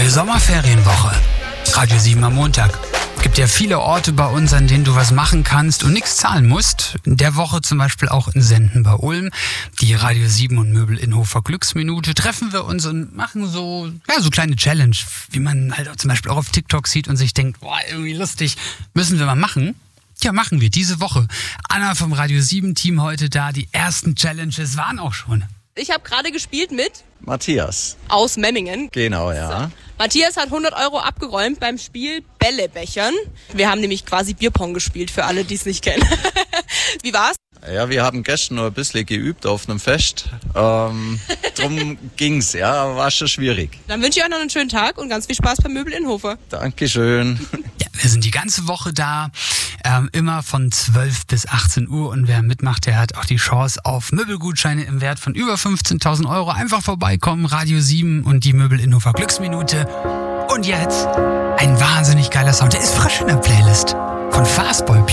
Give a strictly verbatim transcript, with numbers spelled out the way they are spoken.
Neue Sommerferienwoche. Radio sieben am Montag. Es gibt ja viele Orte bei uns, an denen du was machen kannst und nichts zahlen musst. In der Woche zum Beispiel auch in Senden bei Ulm. Die Radio sieben und Möbel Innhofer Glücksminute. Treffen wir uns und machen so, ja, so kleine Challenge, wie man halt auch zum Beispiel auch auf TikTok sieht und sich denkt, boah, irgendwie lustig, müssen wir mal machen. Ja, machen wir diese Woche. Anna vom Radio sieben Team heute da. Die ersten Challenges waren auch schon. Ich habe gerade gespielt mit Matthias. aus Memmingen. Genau, ja. So. Matthias hat hundert Euro abgeräumt beim Spiel Bällebechern. Wir haben nämlich quasi Bierpong gespielt, für alle, die es nicht kennen. Wie war's? Ja, wir haben gestern noch ein bisschen geübt auf einem Fest. Ähm, drum ging's, ja, war schon schwierig. Dann wünsche ich euch noch einen schönen Tag und ganz viel Spaß beim Möbel Innhofer. Dankeschön. Ja, wir sind die ganze Woche da, ähm, immer von zwölf bis achtzehn Uhr und wer mitmacht, der hat auch die Chance auf Möbelgutscheine im Wert von über fünfzehntausend Euro. Einfach vorbeikommen, Radio sieben und die Möbel Innhofer Glücksminute. Und jetzt ein wahnsinnig geiler Sound, der ist frisch in der Playlist von Fastball